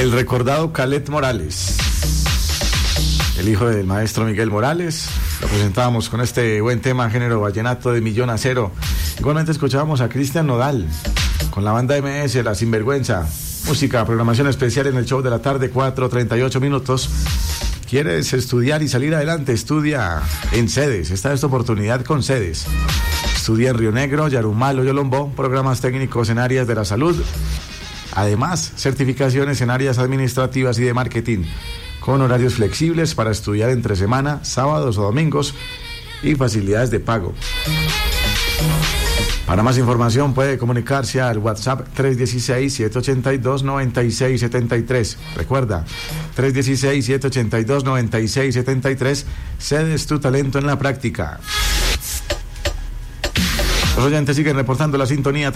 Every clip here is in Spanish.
El recordado Calet Morales, el hijo del maestro Miguel Morales. Lo presentábamos con este buen tema, género vallenato de Millón Acero. Igualmente escuchábamos a Cristian Nodal con la banda MS, La Sinvergüenza. Música, programación especial en el show de la tarde, 4:38 minutos. ¿Quieres estudiar y salir adelante? Estudia en Sedes. Esta es tu oportunidad con Sedes. Estudia en Río Negro, Yarumal o Yolombó, programas técnicos en áreas de la salud. Además, certificaciones en áreas administrativas y de marketing, con horarios flexibles para estudiar entre semana, sábados o domingos y facilidades de pago. Para más información puede comunicarse al WhatsApp 316-782-9673. Recuerda, 316-782-9673. Cedes tu talento en la práctica. Los oyentes siguen reportando la sintonía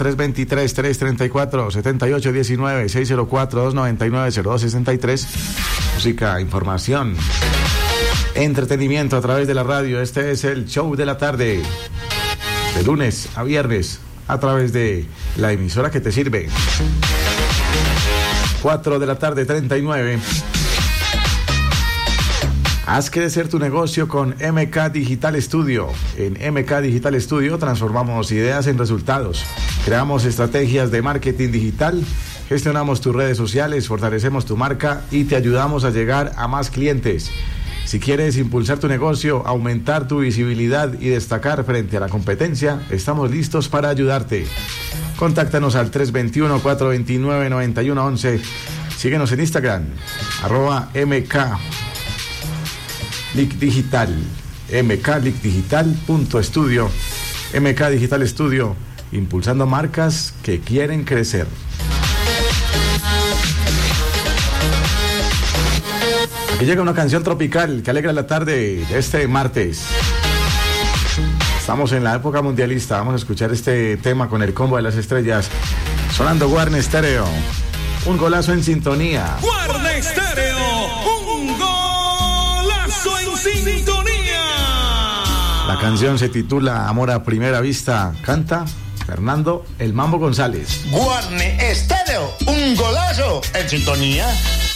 323-334-7819, 604-299-0263. Música, información, entretenimiento a través de la radio. Este es el show de la tarde, de lunes a viernes, a través de la emisora que te sirve. 4:39. Haz crecer tu negocio con MK Digital Studio. En MK Digital Studio transformamos ideas en resultados. Creamos estrategias de marketing digital, gestionamos tus redes sociales, fortalecemos tu marca y te ayudamos a llegar a más clientes. Si quieres impulsar tu negocio, aumentar tu visibilidad y destacar frente a la competencia, estamos listos para ayudarte. Contáctanos al 321-429-9111. Síguenos en Instagram, @MKLickDigital, mklickdigital.studio. MK Digital Studio, impulsando marcas que quieren crecer. Aquí llega una canción tropical que alegra la tarde de este martes. Estamos en la época mundialista. Vamos a escuchar este tema con el combo de las estrellas, sonando Warner Stereo. Un golazo en sintonía. Warner Stereo, un golazo en sintonía. La canción se titula Amor a Primera Vista. Canta Fernando El Mambo González. Warner Stereo, un golazo en sintonía.